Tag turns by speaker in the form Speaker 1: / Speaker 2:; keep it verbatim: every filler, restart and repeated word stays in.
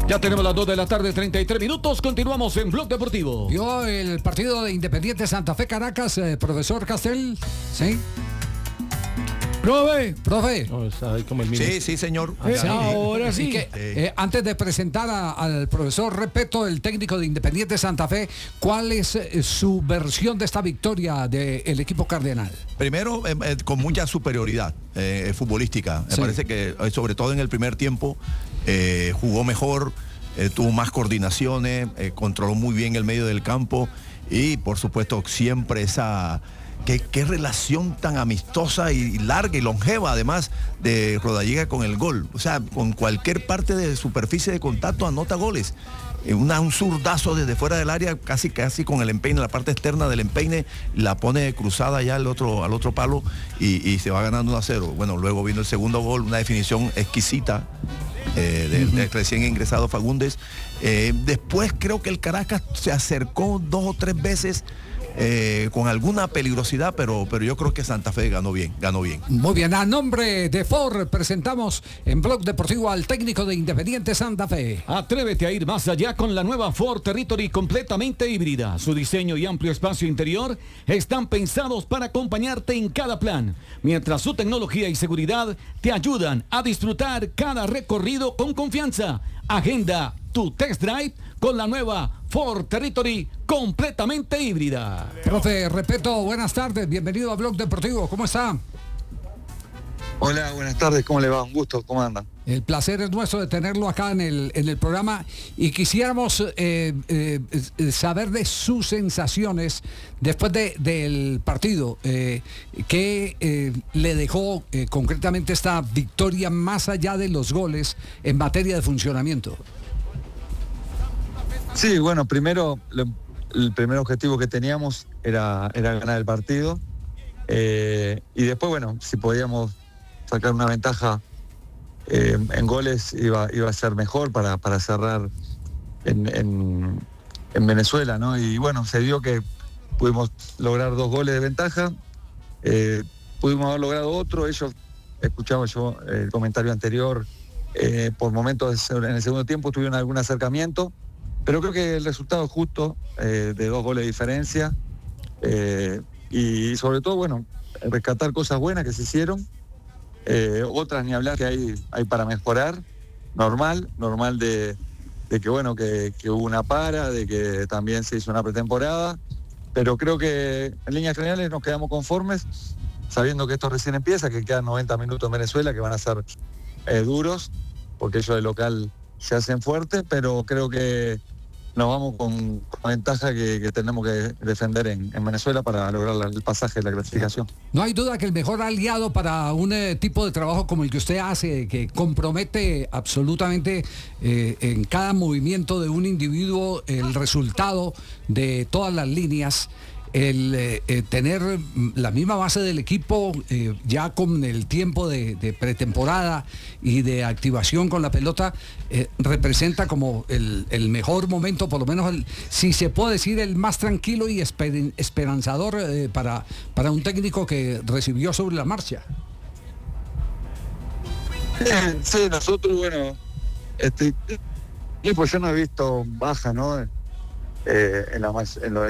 Speaker 1: Ya tenemos las dos de la tarde, treinta y tres minutos. Continuamos en Blog Deportivo.
Speaker 2: ¿Vio el partido de Independiente Santa Fe Caracas, eh, profesor Castel? ¿Sí? Profe, profe.
Speaker 3: No, está ahí como el mismo.
Speaker 4: Sí, sí, señor.
Speaker 2: Eh,
Speaker 1: Sí. Ahora sí.
Speaker 2: Que, eh, antes de presentar a- al profesor Repeto, el técnico de Independiente Santa Fe, ¿cuál es eh, su versión de esta victoria del equipo cardenal?
Speaker 4: Primero, eh, eh, con mucha superioridad eh, futbolística. Me
Speaker 2: Sí.
Speaker 4: parece que, eh, sobre todo en el primer tiempo, eh, jugó mejor, eh, tuvo más coordinaciones, eh, controló muy bien el medio del campo y, por supuesto, siempre esa... Qué, qué relación tan amistosa y larga y longeva, además, de Rodallega con el gol. O sea, con cualquier parte de superficie de contacto anota goles. Eh, Una, un zurdazo desde fuera del área, casi casi con el empeine, la parte externa del empeine, la pone cruzada ya al otro, al otro palo y, y se va ganando uno a cero. Bueno, luego vino el segundo gol, una definición exquisita eh, del, del recién ingresado Fagundes. Eh, después creo que el Caracas se acercó dos o tres veces eh, con alguna peligrosidad, pero, pero yo creo que Santa Fe ganó bien, ganó bien.
Speaker 2: Muy bien, a nombre de Ford presentamos en Blog Deportivo al técnico de Independiente Santa Fe.
Speaker 1: Atrévete a ir más allá con la nueva Ford Territory completamente híbrida. Su diseño y amplio espacio interior están pensados para acompañarte en cada plan, mientras su tecnología y seguridad te ayudan a disfrutar cada recorrido con confianza. Agenda tu test drive con la nueva Ford Territory completamente híbrida.
Speaker 2: Profe Repeto, buenas tardes, bienvenido a Blog Deportivo, ¿cómo está?
Speaker 5: Hola, buenas tardes, ¿cómo le va? Un gusto, ¿cómo andan?
Speaker 2: El placer es nuestro de tenerlo acá en el, en el programa y quisiéramos eh, eh, eh, saber de sus sensaciones después de, del partido. Eh, ¿Qué eh, le dejó eh, concretamente esta victoria más allá de los goles en materia de funcionamiento?
Speaker 5: Sí, bueno, primero, lo- el primer objetivo que teníamos era, era ganar el partido. Eh, y después, bueno, si podíamos sacar una ventaja eh, en goles iba, iba a ser mejor para, para cerrar en, en- en Venezuela, ¿no? Y bueno, se dio que pudimos lograr dos goles de ventaja, eh, pudimos haber logrado otro, ellos, escuchaba yo el comentario anterior, eh, por momentos en el segundo tiempo tuvieron algún acercamiento, pero creo que el resultado es justo, eh, de dos goles de diferencia, eh, y sobre todo, bueno, rescatar cosas buenas que se hicieron. Eh, otras ni hablar que hay, hay para mejorar, normal, normal de, de que bueno, que, que hubo una para, de que también se hizo una pretemporada, pero creo que en líneas generales nos quedamos conformes, sabiendo que esto recién empieza, que quedan noventa minutos en Venezuela, que van a ser eh, duros, porque ellos de local se hacen fuertes, pero creo que nos vamos con, con ventaja que, que tenemos que defender en, en Venezuela para lograr la- el pasaje de la clasificación.
Speaker 2: No hay duda que el mejor aliado para un eh, tipo de trabajo como el que usted hace, que compromete absolutamente eh, en cada movimiento de un individuo el resultado de todas las líneas, el eh, eh, tener mm, la misma base del equipo eh, ya con el tiempo de, de pretemporada y de activación con la pelota, eh, representa como el, el mejor momento, por lo menos el, si se puede decir, el más tranquilo y esper- esperanzador eh, para, para un técnico que recibió sobre la marcha.
Speaker 5: Sí, nosotros, bueno, este, y pues yo no he visto baja, ¿no? Eh, en, la, mas- en, lo-